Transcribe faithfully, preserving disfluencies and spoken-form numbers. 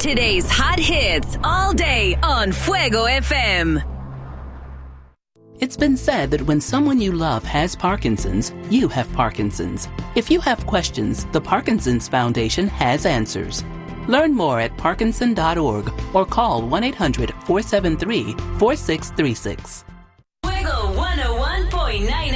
Today's hot hits all day on Fuego F M. It's been said that when someone you love has Parkinson's, you have Parkinson's. If you have questions, the Parkinson's Foundation has answers. Learn more at parkinson dot org or call one eight hundred four seven three four six three six. Fuego one oh one point nine